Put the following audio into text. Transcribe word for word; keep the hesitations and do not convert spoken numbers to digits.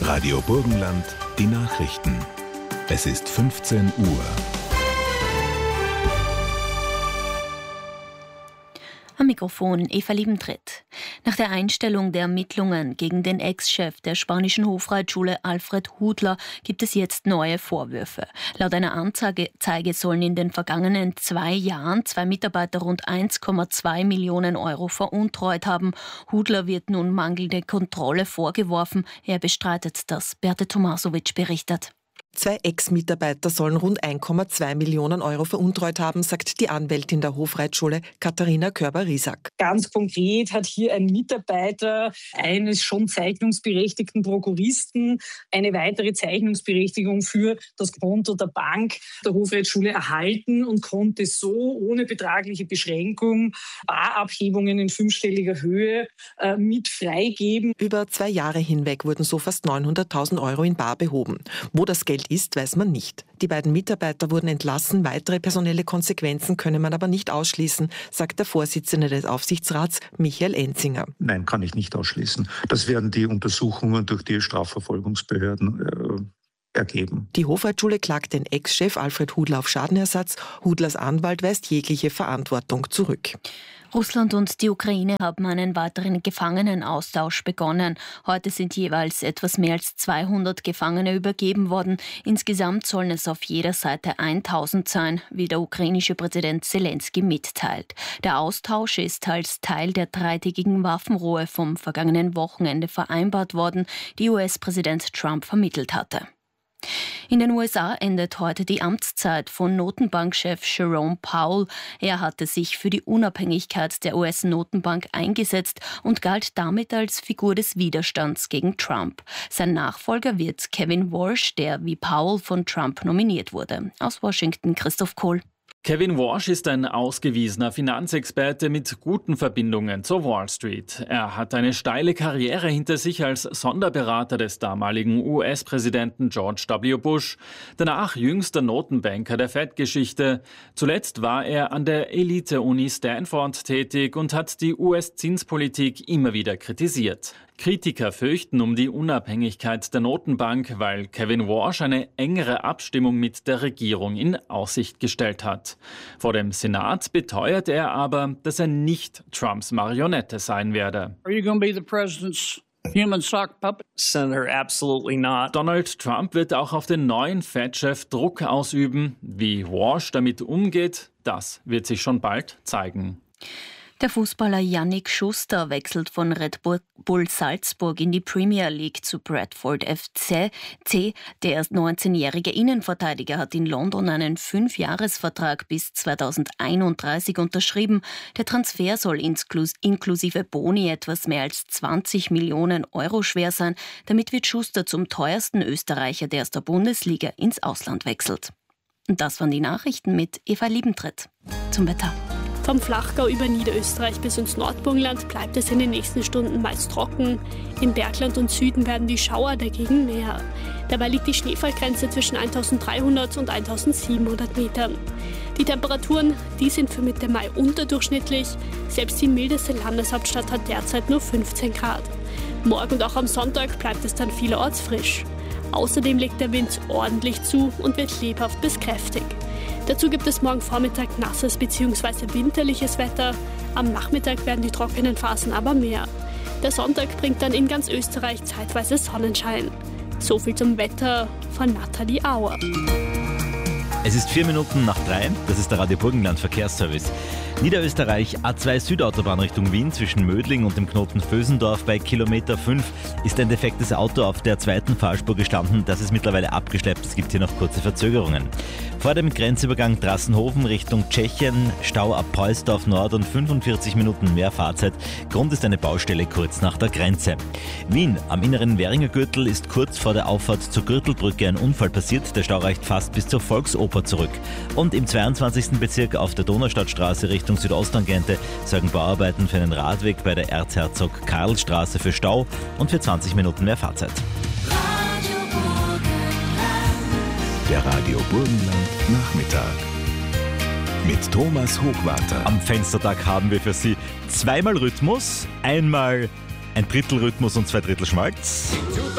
Radio Burgenland, die Nachrichten. Es ist fünfzehn Uhr. Am Mikrofon Eva Liebentritt. Nach der Einstellung der Ermittlungen gegen den Ex-Chef der spanischen Hofreitschule Alfred Hudler gibt es jetzt neue Vorwürfe. Laut einer Anzeige sollen in den vergangenen zwei Jahren zwei Mitarbeiter rund eins Komma zwei Millionen Euro veruntreut haben. Hudler wird nun mangelnde Kontrolle vorgeworfen. Er bestreitet das. Berthe Tomasovic berichtet. Zwei Ex-Mitarbeiter sollen rund eins Komma zwei Millionen Euro veruntreut haben, sagt die Anwältin der Hofreitschule Katharina Körber-Riesack. Ganz konkret hat hier ein Mitarbeiter eines schon zeichnungsberechtigten Prokuristen eine weitere Zeichnungsberechtigung für das Konto der Bank der Hofreitschule erhalten und konnte so ohne betragliche Beschränkung Barabhebungen in fünfstelliger Höhe äh, mit freigeben. Über zwei Jahre hinweg wurden so fast neunhunderttausend Euro in Bar behoben. Wo das Geld ist, weiß man nicht. Die beiden Mitarbeiter wurden entlassen, weitere personelle Konsequenzen könne man aber nicht ausschließen, sagt der Vorsitzende des Aufsichtsrats, Michael Enzinger. Nein, kann ich nicht ausschließen. Das werden die Untersuchungen durch die Strafverfolgungsbehörden äh, ergeben. Die Hofreitschule klagt den Ex-Chef Alfred Hudler auf Schadenersatz. Hudlers Anwalt weist jegliche Verantwortung zurück. Russland und die Ukraine haben einen weiteren Gefangenenaustausch begonnen. Heute sind jeweils etwas mehr als zweihundert Gefangene übergeben worden. Insgesamt sollen es auf jeder Seite tausend sein, wie der ukrainische Präsident Zelensky mitteilt. Der Austausch ist als Teil der dreitägigen Waffenruhe vom vergangenen Wochenende vereinbart worden, die U S-Präsident Trump vermittelt hatte. In den U S A endet heute die Amtszeit von Notenbankchef Jerome Powell. Er hatte sich für die Unabhängigkeit der U S-Notenbank eingesetzt und galt damit als Figur des Widerstands gegen Trump. Sein Nachfolger wird Kevin Warsh, der wie Powell von Trump nominiert wurde. Aus Washington Christoph Kohl. Kevin Warsh ist ein ausgewiesener Finanzexperte mit guten Verbindungen zur Wall Street. Er hat eine steile Karriere hinter sich als Sonderberater des damaligen U S-Präsidenten George W. Bush. Danach jüngster Notenbanker der Fed-Geschichte. Zuletzt war er an der Elite-Uni Stanford tätig und hat die U S-Zinspolitik immer wieder kritisiert. Kritiker fürchten um die Unabhängigkeit der Notenbank, weil Kevin Warsh eine engere Abstimmung mit der Regierung in Aussicht gestellt hat. Vor dem Senat beteuert er aber, dass er nicht Trumps Marionette sein werde. Are you going to be the president's human sock puppet? Senator, absolutely not. Donald Trump wird auch auf den neuen Fed-Chef Druck ausüben. Wie Warsh damit umgeht, das wird sich schon bald zeigen. Der Fußballer Yannick Schuster wechselt von Red Bull Salzburg in die Premier League zu Bradford F C. Der neunzehnjährige Innenverteidiger hat in London einen Fünfjahresvertrag bis zweitausendeinunddreißig unterschrieben. Der Transfer soll inklus- inklusive Boni etwas mehr als zwanzig Millionen Euro schwer sein. Damit wird Schuster zum teuersten Österreicher, der aus der Bundesliga ins Ausland wechselt. Und das waren die Nachrichten mit Eva Liebentritt. Zum Wetter. Vom Flachgau über Niederösterreich bis ins Nordburgenland bleibt es in den nächsten Stunden meist trocken. Im Bergland und Süden werden die Schauer dagegen mehr. Dabei liegt die Schneefallgrenze zwischen eintausenddreihundert und eintausendsiebenhundert Metern. Die Temperaturen, die sind für Mitte Mai unterdurchschnittlich. Selbst die mildeste Landeshauptstadt hat derzeit nur fünfzehn Grad. Morgen und auch am Sonntag bleibt es dann vielerorts frisch. Außerdem legt der Wind ordentlich zu und wird lebhaft bis kräftig. Dazu gibt es morgen Vormittag nasses bzw. winterliches Wetter. Am Nachmittag werden die trockenen Phasen aber mehr. Der Sonntag bringt dann in ganz Österreich zeitweise Sonnenschein. So viel zum Wetter von Nathalie Auer. Es ist vier Minuten nach drei. Das ist der Radio Burgenland Verkehrsservice. Niederösterreich A zwei Südautobahn Richtung Wien zwischen Mödling und dem Knoten Vösendorf bei Kilometer fünf ist ein defektes Auto auf der zweiten Fahrspur gestanden. Das ist mittlerweile abgeschleppt. Es gibt hier noch kurze Verzögerungen. Vor dem Grenzübergang Drassenhofen Richtung Tschechien, Stau ab Peusdorf Nord und fünfundvierzig Minuten mehr Fahrzeit. Grund ist eine Baustelle kurz nach der Grenze. Wien am inneren Währinger Gürtel ist kurz vor der Auffahrt zur Gürtelbrücke ein Unfall passiert. Der Stau reicht fast bis zur Volksoper zurück. Und im zweiundzwanzigsten Bezirk auf der Donaustadtstraße Richtung Südosttangente sorgen Bauarbeiten für einen Radweg bei der Erzherzog-Karl-Straße für Stau und für zwanzig Minuten mehr Fahrzeit. Der Radio Burgenland Nachmittag mit Thomas Hochwarter. Am Fenstertag haben wir für Sie zweimal Rhythmus, einmal ein Drittel Rhythmus und zwei Drittel Schmalz.